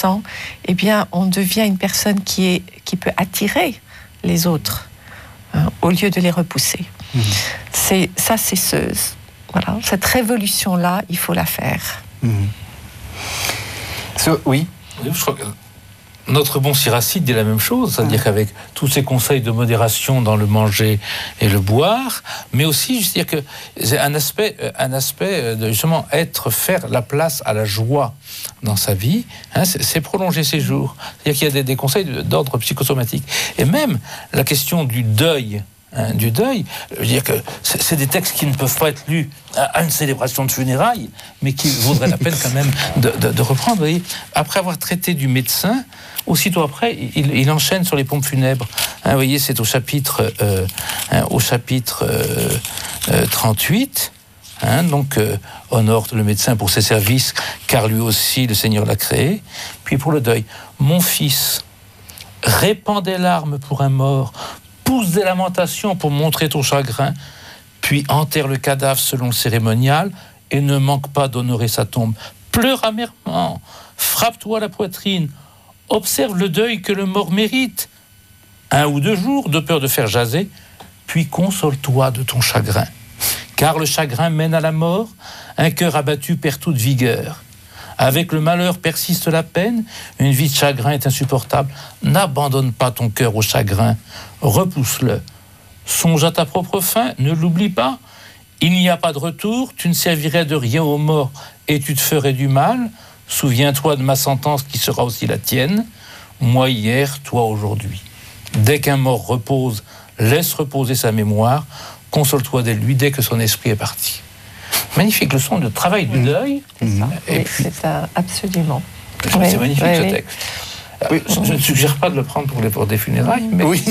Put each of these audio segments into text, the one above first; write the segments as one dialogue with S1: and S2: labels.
S1: reconnaissant, eh bien, on devient une personne qui peut attirer les autres au lieu de les repousser. Voilà, cette révolution-là, il faut la faire.
S2: Oui.
S3: Je crois que notre bon Siracide dit la même chose, c'est-à-dire qu'avec tous ces conseils de modération dans le manger et le boire, mais aussi, je veux dire que c'est un aspect de justement faire la place à la joie dans sa vie, c'est prolonger ses jours. C'est-à-dire qu'il y a des conseils d'ordre psychosomatique. Et même la question du deuil, je veux dire que c'est des textes qui ne peuvent pas être lus à une célébration de funérailles, mais qui vaudraient la peine quand même de reprendre. Vous voyez, après avoir traité du médecin, aussitôt après, il enchaîne sur les pompes funèbres. Vous voyez, c'est au chapitre 38. Donc, honore le médecin pour ses services, car lui aussi, le Seigneur l'a créé. Puis pour le deuil, mon fils, répands des larmes pour un mort, pousse des lamentations pour montrer ton chagrin, puis enterre le cadavre selon le cérémonial et ne manque pas d'honorer sa tombe. Pleure amèrement, frappe-toi la poitrine, observe le deuil que le mort mérite. 1 ou 2 jours de peur de faire jaser, puis console-toi de ton chagrin. Car le chagrin mène à la mort, un cœur abattu perd toute vigueur. Avec le malheur persiste la peine, une vie de chagrin est insupportable. N'abandonne pas ton cœur au chagrin, repousse-le. Songe à ta propre fin, ne l'oublie pas. Il n'y a pas de retour, tu ne servirais de rien aux morts et tu te ferais du mal. Souviens-toi de ma sentence qui sera aussi la tienne. Moi hier, toi aujourd'hui. Dès qu'un mort repose, laisse reposer sa mémoire. Console-toi de lui dès que son esprit est parti. Magnifique leçon de travail du deuil.
S1: C'est ça, absolument.
S3: C'est magnifique ce texte. Je ne suggère pas de le prendre pour des funérailles, mais...
S2: Oui.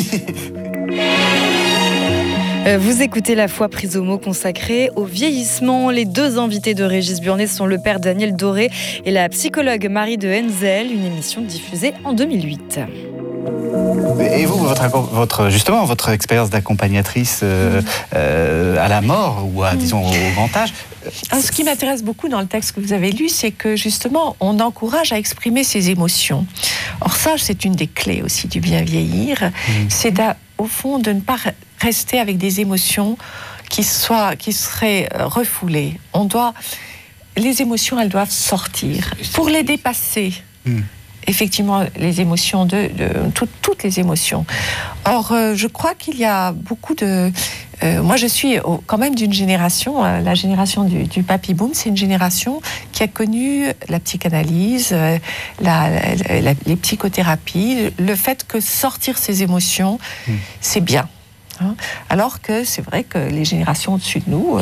S4: Vous écoutez La Foi prise au mot consacrée au vieillissement. Les 2 invités de Régis Burnet sont le père Daniel Doré et la psychologue Marie de Henzel, une émission diffusée en 2008.
S2: Et vous, votre expérience d'accompagnatrice à la mort ou disons au grand âge.
S1: Ce qui m'intéresse beaucoup dans le texte que vous avez lu, c'est que justement, on encourage à exprimer ses émotions. Or ça, c'est une des clés aussi du bien vieillir. C'est au fond de ne pas rester avec des émotions qui seraient refoulées. Les émotions, elles doivent sortir. Pour les dépasser, effectivement, les émotions, toutes les émotions. Or, je crois qu'il y a beaucoup de... moi, je suis quand même d'une génération, la génération du papy-boom, c'est une génération qui a connu la psychanalyse, les psychothérapies, le fait que sortir ses émotions, c'est bien. Alors que c'est vrai que les générations au-dessus de nous,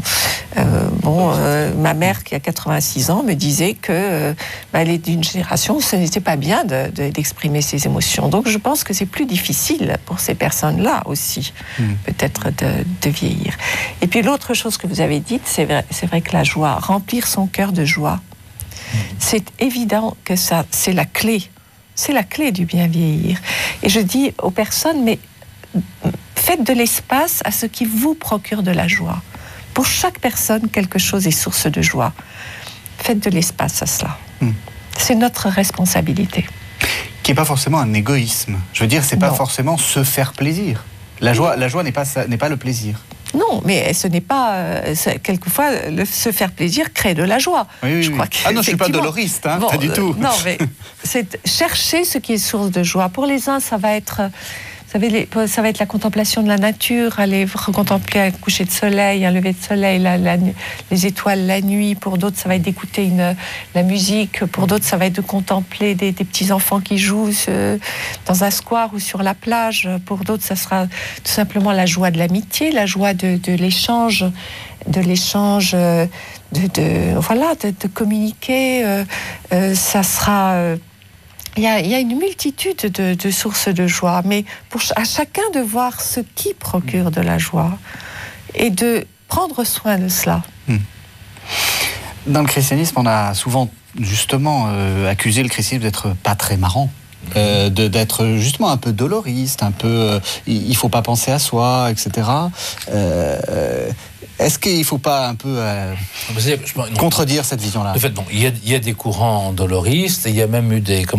S1: ma mère qui a 86 ans me disait que elle est d'une génération où ce n'était pas bien d'exprimer ses émotions. Donc je pense que c'est plus difficile pour ces personnes-là aussi, peut-être de vieillir. Et puis l'autre chose que vous avez dite, c'est vrai que la joie, remplir son cœur de joie, c'est évident que ça, c'est la clé du bien vieillir. Et je dis aux personnes, mais faites de l'espace à ce qui vous procure de la joie. Pour chaque personne, quelque chose est source de joie. Faites de l'espace à cela. C'est notre responsabilité.
S2: Qui n'est pas forcément un égoïsme. Je veux dire, c'est pas forcément se faire plaisir. La joie n'est pas le plaisir.
S1: Non, mais ce n'est pas... quelquefois, se faire plaisir crée de la joie.
S2: Oui.
S1: Crois
S2: non, je ne suis pas doloriste, pas du tout.
S1: Non, mais c'est chercher ce qui est source de joie. Pour les uns, ça va être la contemplation de la nature, aller contempler un coucher de soleil, un lever de soleil, les étoiles la nuit. Pour d'autres, ça va être d'écouter la musique. Pour d'autres, ça va être de contempler des petits-enfants qui jouent dans un square ou sur la plage. Pour d'autres, ça sera tout simplement la joie de l'amitié, la joie de l'échange, de communiquer. Ça sera... Il y a une multitude de sources de joie, mais à chacun de voir ce qui procure de la joie et de prendre soin de cela.
S2: Dans le christianisme, on a souvent justement accusé le christianisme d'être pas très marrant. D'être justement un peu doloriste, un peu il faut pas penser à soi, etc. Est-ce qu'il ne faut pas un peu contredire cette vision-là?
S3: De fait, il y a des courants doloristes, et il y a même eu des